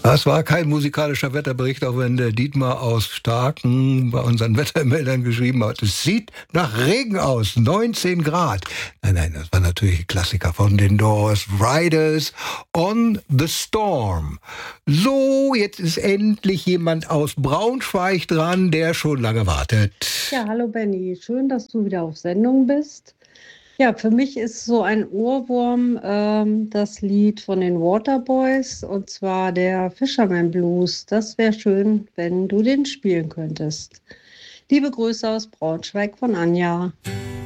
Das war kein musikalischer Wetterbericht, auch wenn der Dietmar aus Starken bei unseren Wettermeldern geschrieben hat. Es sieht nach Regen aus, 19 Grad. Nein, das war natürlich ein Klassiker von den Doors, Riders on the Storm. So, jetzt ist endlich jemand aus Braunschweig dran, der schon lange wartet. Ja, hallo Benny, schön, dass du wieder auf Sendung bist. Ja, für mich ist so ein Ohrwurm das Lied von den Waterboys und zwar der Fisherman Blues. Das wäre schön, wenn du den spielen könntest. Liebe Grüße aus Braunschweig von Anja.